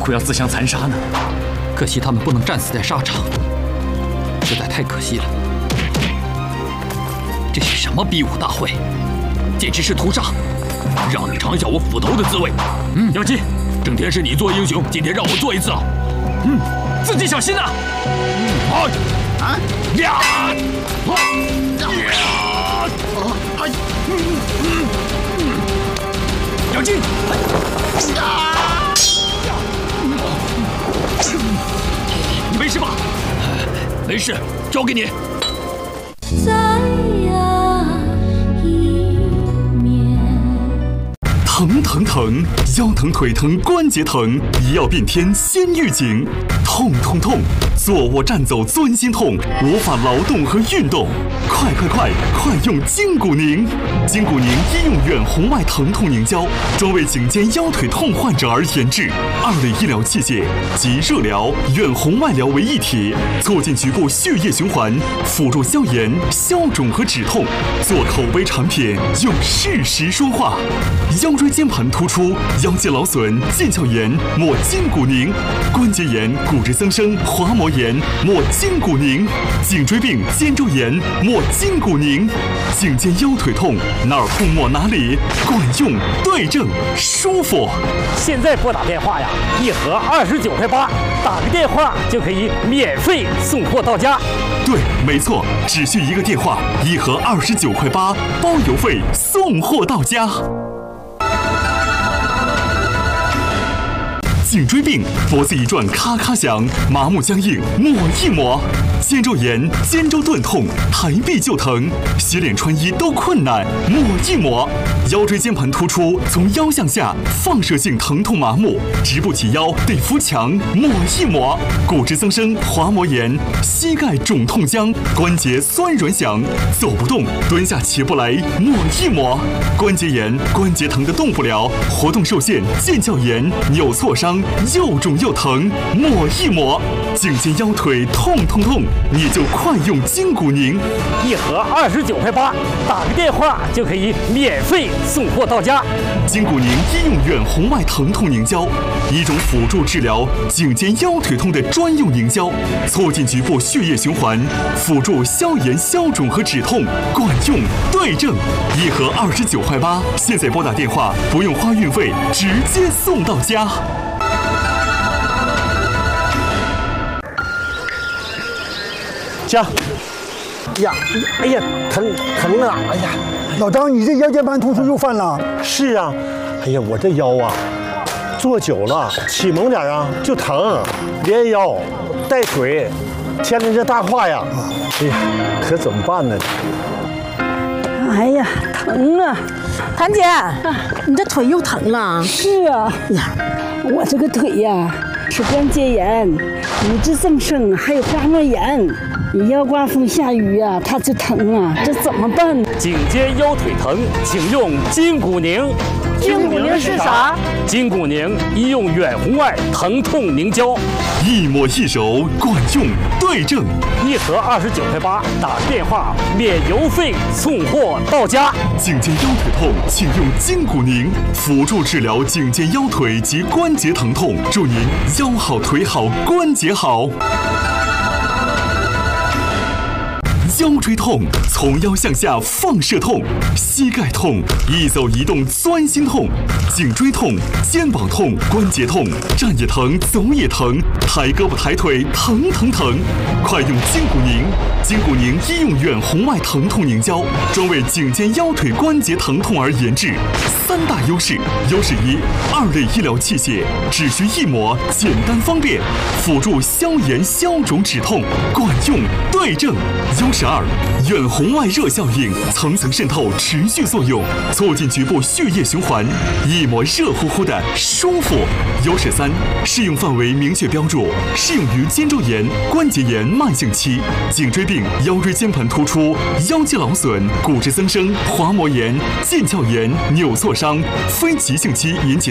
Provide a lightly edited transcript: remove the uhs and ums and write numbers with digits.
苦要自相残杀呢？ 可惜他们不能战死在沙场，实在太可惜了。这是什么比武大会？简直是屠杀！让你尝一下我斧头的滋味。杨金，整天是你做英雄，今天让我做一次啊！ 自己小心呐！杨金，你没事吧？ 没事，交给你。 再呀一面。 疼疼疼，腰疼腿疼关节疼，医药变天先预警。痛痛痛，坐卧站走钻心痛，无法劳动和运动。快用筋骨宁！筋骨宁医用远红外疼痛凝胶，专为颈肩腰腿痛患者而研制，2类医疗器械集热疗、远红外疗为一体，促进局部血液循环，辅助消炎、消肿和止痛。做口碑产品，用事实说话。腰椎间盘突出、腰肌劳损、腱鞘炎，抹筋骨宁；关节炎、骨质增生、滑膜炎，抹筋骨宁；颈椎病、肩周炎，抹筋骨宁。颈肩腰腿痛，哪儿痛抹哪里，管用、对症、舒服。 现在拨打电话呀，1盒29块8，打个电话就可以免费送货到家。 对，没错，只需一个电话，1盒29块8，包邮费，送货到家。颈椎病，脖子一转咔咔响，麻木僵硬，抹一抹；肩周炎、肩周钝痛，抬臂就疼，洗脸穿衣都困难，抹一抹；腰椎间盘突出，从腰向下放射性疼痛麻木，直不起腰得扶墙，抹一抹；骨质增生、滑膜炎，膝盖肿痛僵，关节酸软响，走不动，蹲下起不来，抹一抹；关节炎、关节疼得动不了，活动受限，腱鞘炎、扭挫伤。又肿又疼，抹一抹；颈肩腰腿痛痛痛，你就快用筋骨宁 ，1盒29块8，打个电话就可以免费送货到家。 筋骨宁医用远红外疼痛凝胶，一种辅助治疗颈肩腰腿痛的专用凝胶，促进局部血液循环，辅助消炎、消肿和止痛，管用、对症。1盒29块8，现在拨打电话不用花运费，直接送到家。 行，哎呀，疼啊！哎呀， 老张，你这腰间盘突出又犯了？ 是啊，哎呀，我这腰啊，坐久了起猛点啊就疼，连腰带腿，天天这大胯呀，哎呀，可怎么办呢？ 哎呀，疼啊！ 谭姐，你这腿又疼了？ 是啊，呀，我这个腿呀是关节炎、骨质增生，还有滑膜炎。你要刮风下雨呀，它就疼啊，这怎么办呢？ 颈肩腰腿疼，请用筋骨宁。 筋骨宁是啥？ 筋骨宁医用远红外疼痛凝胶， 一抹一揉，管用、对症。 1盒29块8，打电话免邮费送货到家。 颈肩腰腿痛，请用筋骨宁，辅助治疗颈肩腰腿及关节疼痛，祝您腰好腿好关节好。腰椎痛，从腰向下放射痛；膝盖痛，一走一动钻心痛；颈椎痛，肩膀痛，关节痛，站也疼，走也疼，抬胳膊抬腿疼疼疼。快用筋骨宁！筋骨宁医用远红外疼痛凝胶，专为颈肩腰腿关节疼痛而研制。3大优势：优势1 ，2类医疗器械，只需一抹，简单方便，辅助消炎、消肿、止痛，管用、对症。优势2，远红外热效应，层层渗透，持续作用，促进局部血液循环，一抹热乎乎的舒服。优势3，适用范围明确标注，适用于肩周炎、关节炎慢性期、颈椎病、腰椎间盘突出、腰肌劳损、骨质增生、滑膜炎、腱鞘炎、扭挫伤、非急性期引起